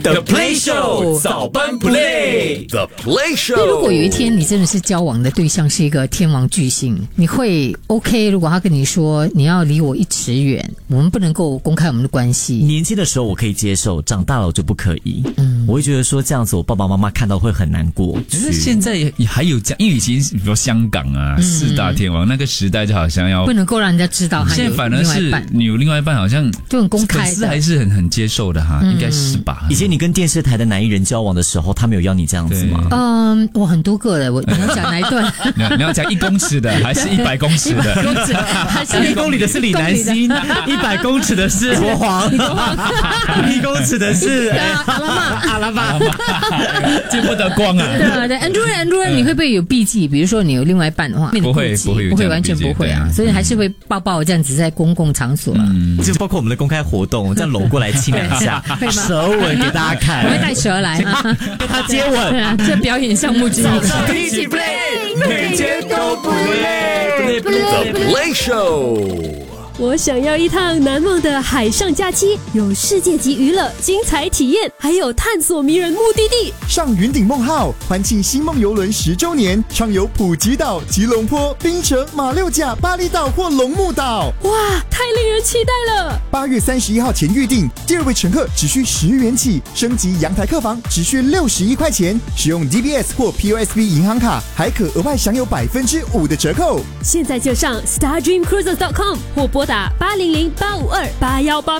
The Play Show 早班 Play。The Play Show。 那如果有一天你真的是交往的对象是一个天王巨星，你会 OK？ 如果他跟你说你要离我1尺远，我们不能够公开我们的关系。 年轻的时候我可以接受，长大了我就不可以。我会觉得说这样子我爸爸妈妈看到会很难过。 可是现在也还有这样，因为以前比如说香港啊4大天王那个时代就好像要不能够让人家知道还有现在反而是你有另外一半好像就很公开的， 粉丝还是很接受的哈，应该是吧？ 以前你跟电视台的男艺人交往的时候，他们有要你这样子吗？ 我很多个的，你要讲哪一段？ 你要讲1公尺的还是100公尺的 1公尺还是 1公里的是李南星，100公尺的是国皇，1公尺的是阿拉玛， 见不得光啊！ 对 ，Andrew， 你会不会有避忌？比如说你有另外一半的话， 不会完全不会啊，所以还是会抱这样子在公共场所啊， 就包括我们的公开活动，这样搂过来亲2下，舌吻给大家看， 我会带蛇来他接吻， 这表演项目之一。 一起 play， 每天都不累。The Play Show。 我想要一趟难忘的海上假期，有世界级娱乐、精彩体验，还有探索迷人目的地。 上云顶梦号，欢庆星梦邮轮10周年，畅游普吉岛、吉隆坡、槟城、马六甲、巴厘岛或龙目岛。 哇，太令人期待了 ！8月31号前预定，第2位乘客只需10元起，升级阳台客房只需61块钱，使用 DBS 或 POSB 银行卡，还可额外享有5%的折扣。 现在就上 StarDreamCruises.com 或拨打800-852-818。